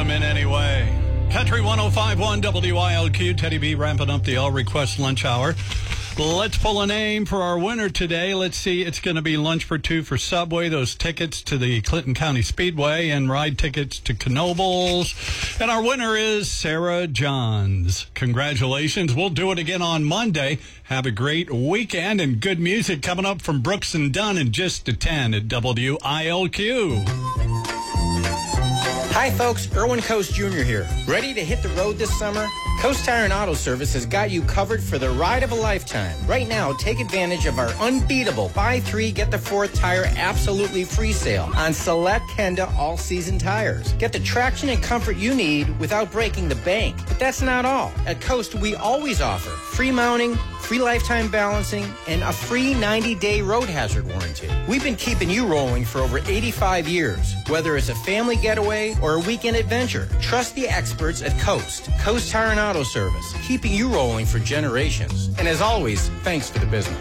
them in any way. Country 105.1 WILQ, Teddy B ramping up the All Request Lunch Hour. Let's pull a name for our winner today. Let's see. It's going to be lunch for two for Subway, those tickets to the Clinton County Speedway, and ride tickets to Knoebels. And our winner is Sarah Johns. Congratulations. We'll do it again on Monday. Have a great weekend and good music coming up from Brooks and Dunn in just a 10 at WILQ. Hi folks, Erwin Coast Jr. here. Ready to hit the road this summer? Coast Tire and Auto Service has got you covered for the ride of a lifetime. Right now, take advantage of our unbeatable buy three, get the fourth tire absolutely free sale on select Kenda all-season tires. Get the traction and comfort you need without breaking the bank. But that's not all. At Coast, we always offer free mounting, free lifetime balancing, and a free 90-day road hazard warranty. We've been keeping you rolling for over 85 years. Whether it's a family getaway or a weekend adventure, trust the experts at Coast Tire and Auto Service, keeping you rolling for generations. And as always, thanks for the business.